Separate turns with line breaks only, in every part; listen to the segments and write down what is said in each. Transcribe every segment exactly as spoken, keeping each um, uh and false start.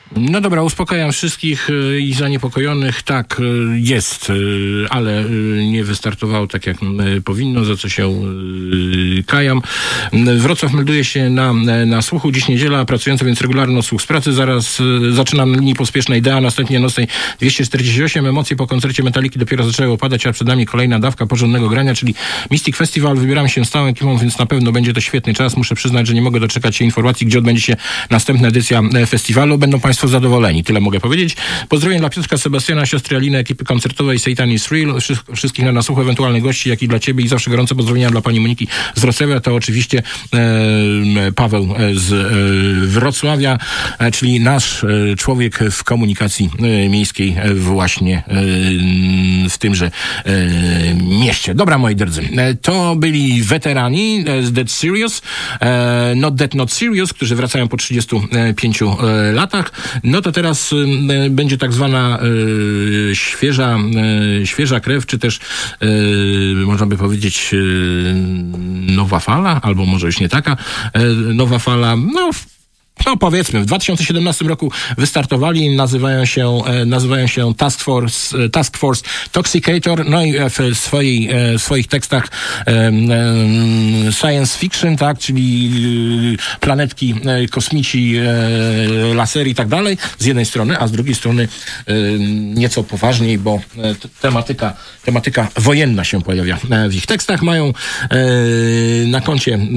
No dobra, uspokajam wszystkich i zaniepokojonych. Tak, jest, ale nie wystartowało tak, jak powinno, za co się kajam. Wrocław melduje się na, na słuchu. Dziś niedziela, pracujący, więc regularny odsłuch z pracy. Zaraz zaczynam na linii pospiesznej D A, następnie nocnej dwieście czterdzieści osiem. Emocje po koncercie Metaliki dopiero zaczęły opadać, a przed nami kolejna dawka porządnego grania, czyli Mystic Festival. Wybieramy się z całą ekipą, więc na pewno będzie to świetny czas. Muszę przyznać, że nie mogę doczekać się informacji, gdzie odbędzie się następna edycja festiwalu. Będą Państwo zadowoleni. Tyle mogę powiedzieć. Pozdrowienia dla Piotrka, Sebastiana, siostry Aliny, ekipy koncertowej Satan is Real, wszystkich na nasłuchu, ewentualnych gości, jak i dla Ciebie, i zawsze gorące pozdrowienia dla pani Moniki z Wrocławia. To oczywiście e, Paweł z e, Wrocławia, e, czyli nasz e, człowiek w komunikacji e, miejskiej e, właśnie e, w tymże e, mieście. Dobra, moi drodzy, e, to byli weterani e, z Dead Serious, e, Not Dead, Not Serious, którzy wracają po trzydziestu pięciu e, latach. No to teraz y, będzie tak zwana y, świeża, y, świeża krew, czy też y, można by powiedzieć y, nowa fala, albo może już nie taka y, nowa fala. No No powiedzmy, w dwa tysiące siedemnastym roku wystartowali, nazywają się, e, nazywają się Task Force, e, Task Force Toxicator, no i w swojej, e, w swoich tekstach e, e, science fiction, tak, czyli e, planetki, e, kosmici, e, lasery i tak dalej, z jednej strony, a z drugiej strony e, nieco poważniej, bo e, tematyka, tematyka wojenna się pojawia w ich tekstach. Mają e, na koncie e,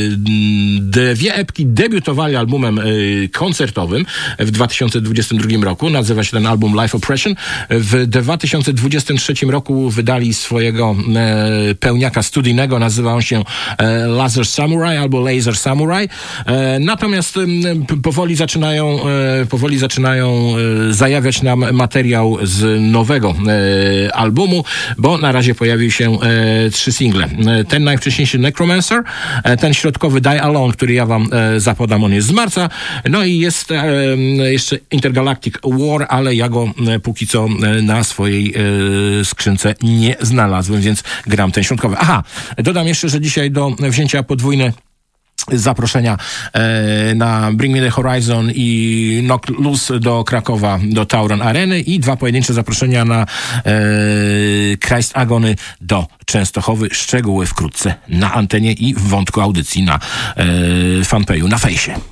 dwie epki, debiutowali albumem koncertowym w dwa tysiące dwudziestym drugim roku. Nazywa się ten album Life Oppression. W dwa tysiące dwudziestym trzecim roku wydali swojego e, pełniaka studyjnego. Nazywa on się e, Laser Samurai albo Laser Samurai. E, natomiast e, powoli zaczynają e, powoli zaczynają e, zajawiać nam materiał z nowego e, albumu, bo na razie pojawiły się e, trzy single. E, ten najwcześniejszy Necromancer, e, ten środkowy Die Alone, który ja wam e, zapodam, on jest z marca. No i jest e, jeszcze Intergalactic War, ale ja go e, póki co e, na swojej e, skrzynce nie znalazłem, więc gram ten środkowy. Aha, dodam jeszcze, że dzisiaj do wzięcia podwójne zaproszenia e, na Bring Me The Horizon i Knock Loose do Krakowa, do Tauron Areny, i dwa pojedyncze zaproszenia na e, Christ Agony do Częstochowy. Szczegóły wkrótce na antenie i w wątku audycji na e, fanpage'u na fejsie.